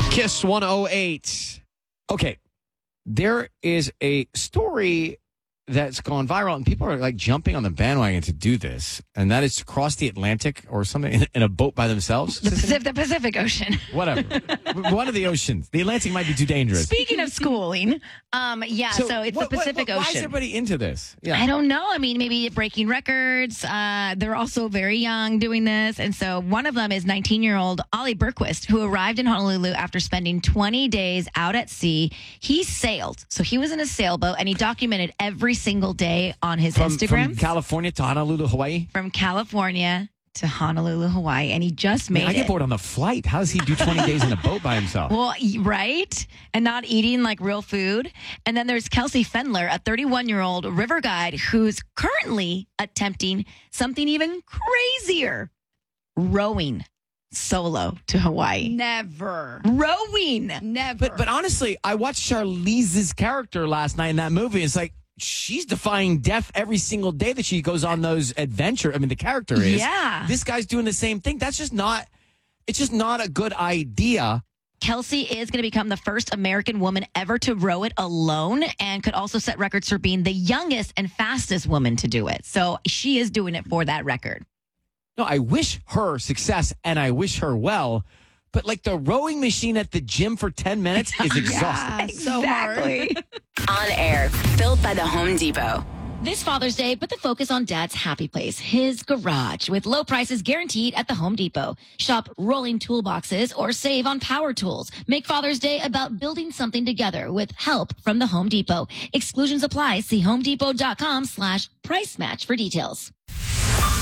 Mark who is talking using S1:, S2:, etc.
S1: Kiss 108. Okay, there is a story that's gone viral, and people are like jumping on the bandwagon to do this, and that is to cross the Atlantic or something in a boat by themselves.
S2: The Pacific Ocean.
S1: Whatever. One of the oceans. The Atlantic might be too dangerous.
S2: Speaking of schooling, so it's the Pacific Ocean.
S1: Why is everybody into this? Yeah.
S2: I don't know. I mean, maybe breaking records. They're also very young doing this. And so one of them is 19-year-old Ollie Berquist, who arrived in Honolulu after spending 20 days out at sea. He sailed. So he was in a sailboat, and he documented every single day on his Instagram.
S1: From California to Honolulu, Hawaii?
S2: From California to Honolulu, Hawaii, and he just made
S1: I get bored on the flight. How does he do 20 days in a boat by himself?
S2: Well, right? And not eating like real food. And then there's Kelsey Fendler, a 31-year-old river guide who's currently attempting something even crazier, rowing solo to Hawaii.
S3: Never.
S2: Rowing.
S3: Never.
S1: But honestly, I watched Charlize's character last night in that movie. It's like, she's defying death every single day that she goes on those adventures. I mean, the character is.
S2: Yeah.
S1: This guy's doing the same thing. It's just not a good idea.
S2: Kelsey is going to become the first American woman ever to row it alone, and could also set records for being the youngest and fastest woman to do it. So she is doing it for that record.
S1: No, I wish her success and I wish her well. But like the rowing machine at the gym for 10 minutes is exhausting.
S3: So hard.
S4: On air, built by the Home Depot.
S2: This Father's Day, put the focus on Dad's happy place, his garage, with low prices guaranteed at the Home Depot. Shop rolling toolboxes or save on power tools. Make Father's Day about building something together with help from the Home Depot. Exclusions apply. See homedepot.com/price match for details.